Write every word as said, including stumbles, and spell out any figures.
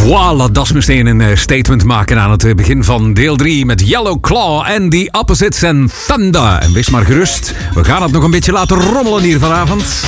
Voilà, dat is meteen een statement maken aan het begin van deel drie met Yellow Claw en The Opposites en Thunder. En wees maar gerust, we gaan het nog een beetje laten rommelen hier vanavond.